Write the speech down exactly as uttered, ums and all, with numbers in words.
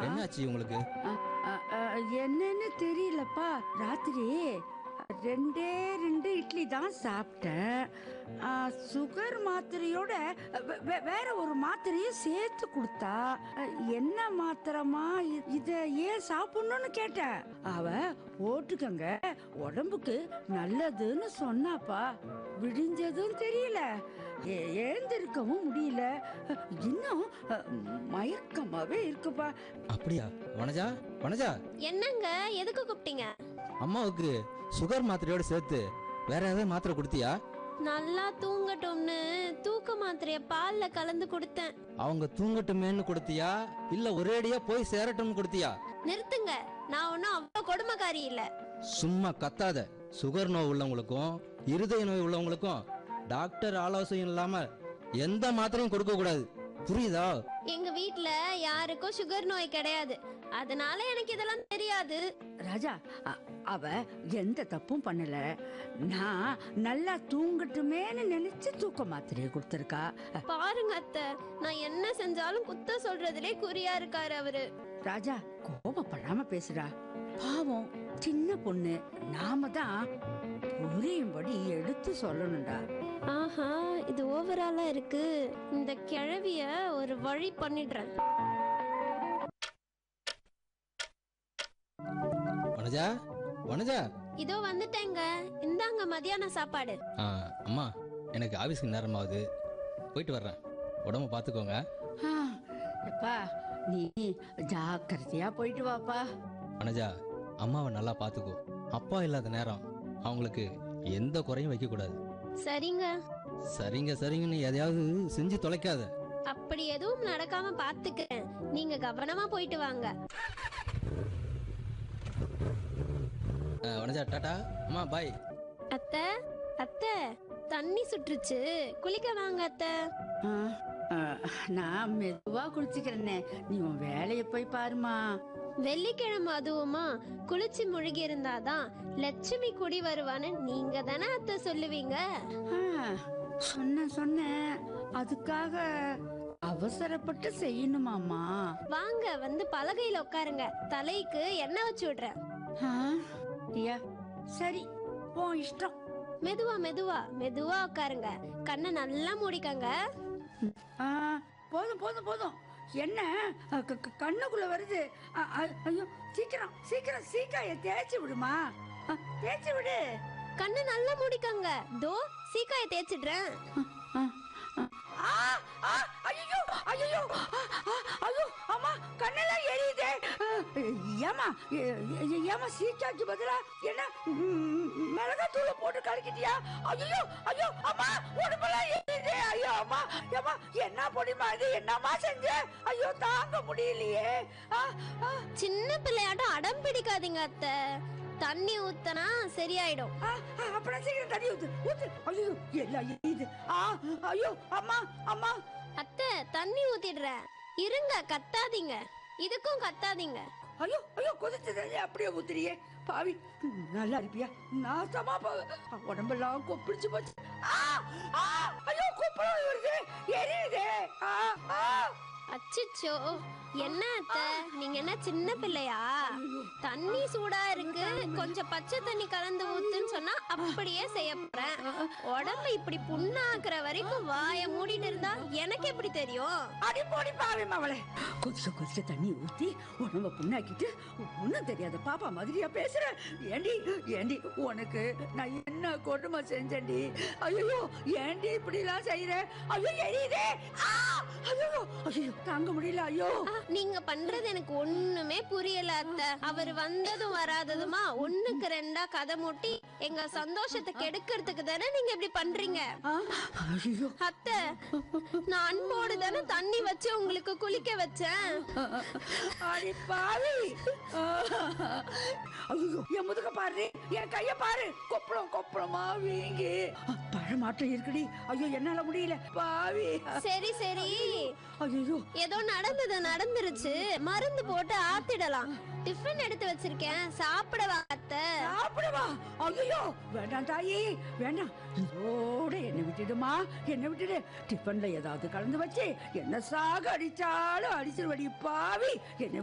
என்னாச்சு உங்களுக்கு? என்னன்னு தெரியலப்பா. ராத்திரி ரெண்டே ரெண்டு இட்லி தான் சாப்பிட்டேன். சுகர் மாத்திரையோட வேற ஒரு மாத்திரையும் சேர்த்து கொடுத்தா. என்ன மாத்திரமா இத ஏன் சாப்பிடணும்னு கேட்டேன். அவ போட்டுக்கங்க உடம்புக்கு நல்லதுன்னு சொன்னாப்பா. விடிஞ்சதும் தெரியல, எழுந்திருக்கவும் முடியல. இன்னும் மயக்கமாவே இருக்குப்பா. அப்படியா? வனஜா, வனஜா, என்னங்க, எதுக்கு கூப்பிட்டீங்க? அம்மாவுக்கு சுகர் மாத்திரையோட சேர்த்து வேற ஏதாவது மாத்திரை கொடுத்தியா? நல்லா தூங்கட்டும்னு தூக்க மாத்திரைய பால்ல கலந்து கொடுத்தேன். அவங்க தூங்கட்டுமேன்னு கொடுத்தியா இல்ல ஒரேடியா போய் சேரட்டும்னு கொடுத்தியா? நிறுத்துங்க, நான் ஒன்னும் அவ்வளவு கொடுமைக்காரி இல்ல. சும்மா கத்தாத. சுகர் நோய் உள்ளவங்களுக்கும் இருதய நோய் உள்ளவங்களுக்கும் டாக்டர் ஆலோசனை இல்லாம எந்த மாத்திரையும் கொடுக்க கூடாது, புரியுதா? எங்க வீட்ல யாருக்கும் சுகர் நோய் கிடையாது, அதனால எனக்கு இதெல்லாம் தெரியாது. ராஜா, அவ எந்த தப்பும் பண்ணல. நான் நல்லா தூங்கட்டுமேன்னு நினைச்சு தூக்க மாத்திரையை கொடுத்திருக்கா. பாருங்க அத்தை, நான் என்ன செஞ்சாலும் குத்த சொல்றதுலே குறியா இருக்காரு அவரு. ராஜா, கோபப்படாம பேசுறா. பாவம் சின்ன பொண்ணு, நாம தான் புரியும்படி எடுத்து சொல்லணும்டா. ஆஹா, இது ஓவராலா இருக்கு. இந்த கிழவிய ஒரு வழி பண்ணிடுறேன். வனஜா, வனஜா, இதோ வந்துட்டேங்க. இந்தாங்க மதியான சாப்பாடு. அம்மா, எனக்கு ஆபீஸ்க்கு நேரமாகுது, போயிட்டு வர்றேன். உடம்ப பாத்துக்கோங்க. அப்பா, நீ ஜாக்கிரதையா போயிட்டு வாப்பா. வனஜா, அம்மாவை நல்லா பாத்துக்கோ. அப்பா இல்லாத நேரம் அவங்களுக்கு எந்த குறையும் வைக்க கூடாது. சரிங்க. சரிங்க சரிங்கன்னு எதையாவது செஞ்சு தொலைக்காத. அப்படி எதுவும் நடக்காம பாத்துக்கிறேன், நீங்க கவனமா போயிட்டு வாங்க. வனஜா, டாடா. அம்மா, பாய். அத்தை, அத்தை, தண்ணி சுற்றுச்சு, குளிக்க வாங்க அத்தை. நான் மெதுவா குளிச்சுக்கிறேன்னே, நீ உன் வேலைய போய் பாருமா. வெள்ளிக்கிழமை அதுவுமா குளிச்சு முழுகி இருந்தாதான் லட்சுமி குடி வருவான்னு நீங்க தானே அத்தை சொல்லுவீங்க. சொன்ன சொன்ன அதுக்காக அவசரப்பட்டு செய்யணுமாமா? வாங்க, வந்து பலகையில உட்காருங்க, தலைக்கு எண்ணெய் வச்சு விடுறேன். சரி, போ இஷ்டம். மெதுவா மெதுவா மெதுவா உட்காருங்க, கண்ணை நல்லா மூடிக்கங்க. போதும் போதும் போதும், என்ன கண்ணுக்குள்ள வருது? ஐயோ, சீக்கிரம் சீக்கிரம் சீக்காய தேய்ச்சி விடுமா, தேய்ச்சி விடு. கண்ணு நல்லா மூடிக்கங்க, தோ சீக்காய தேய்ச்சிடுறேன். ஐயோ ஐயோ ஐயோ, அம்மா கண்ணெல்லாம் எரியுதே. ஏமா ஏமா சீக்காய்க்கு பதிலா என்ன மிளகாத்தூள போட்டு கலக்கிட்டியா? ஐயோ ஐயோ, அம்மா உடம்பெல்லாம் எரியுதே. ஐயோ அம்மா, ஏமா என்ன பொடிமா இது, என்னம்மா செஞ்ச? ஐயோ, தாங்க முடியலையே. சின்ன பிள்ளையாட்டம் அடம் பிடிக்காதீங்க அத்தை, தண்ணி ஊத்தனா சரியாயிடும். அப்புறம் சீக்கிரம் தண்ணி ஊத்து ஊத்து. ஐயோ, எல்லாம் எரியுது. ஐயோ அம்மா அம்மா. அத்தை, தண்ணி ஊத்திடுறேன், இருங்க, கத்தாதீங்க, இதுக்கும் கத்தாதீங்க. ஐயோ ஐயோ, கொதிச்சது அப்படியே ஊத்துறியே பாவி. நல்லா இருப்பியா? நாசமா போ, உடம்பெல்லாம் கொப்பிடிச்சு போச்சு. ஐயோ, கொப்பளம் வருது, எரியுதே. அச்சிச்சோ, என்ன அத்தை, நீங்க என்ன சின்ன பிள்ளையா? தண்ணி சூடா இருக்கு, கொஞ்சம் பச்சை தண்ணி கலந்து ஊத்துன்னு சொன்னா அப்படியே செய்ய போறேன். உடம்பு இப்படி புண்ணாக்குற வரைக்கும் வாய மூடிட்டு இருந்தா எனக்கு எப்படி தெரியும்? அடி போடி பாவி மவளே, கொதிச்ச கொதிச்ச தண்ணி ஊத்தி உடம்ப புண்ணாக்கிட்டு ஒண்ணும் தெரியாத பாப்பா மாதிரியா பேசுற? ஏண்டி ஏண்டி, உனக்கு நான் என்ன கொடுமை செஞ்சேன்டி? ஐயோ, ஏண்டி இப்படி எல்லாம் செய்யற? ஐயோ, எரியுதே. ஐயோ ஐயோ, தாங்க முடியல. ஐயோ, நீங்க பண்றது எனக்கு ஒண்ணுமே புரியல அத்தை. அவர் வந்ததும் வராததுமா ஒண்ணுக்கு ரெண்டா கதை மூட்டி எங்க சந்தோஷத்தை கெடுக்கிறதுக்கு தானே நீங்க இப்படி பண்றீங்க. அத்தை, நான் அன்போடு தானே தண்ணி வச்சு உங்களுக்கு குளிக்க வச்சேன். அடி பாவி. ஐயோ, என் முதுக பாரு, என் கைய பாரு, கொப்பளம் கொப்பளமா வீங்கி பழமாட்டம் இருக்குடி. ஐயோ, என்னால முடியல பாவி. சரி சரி, ஐயோ, ஏதோ நடந்தது நடந்துருச்சு, மருந்து போட்டு ஆத்திடலாம். டிஃபன் எடுத்து வச்சிருக்கேன், சாப்பிடவா அத்தை? சாப்பிடவா? ஐயோ, வேண்டாம் தாயி, வேண்டாம். இதோட என்ன விட்டுடுமா, என்ன விட்டுடு. டிஃபன்ல ஏதாவது கலந்து வச்சு என்ன சாக அடிச்சாலும் அடிச்சிருவடி பாவி. என்ன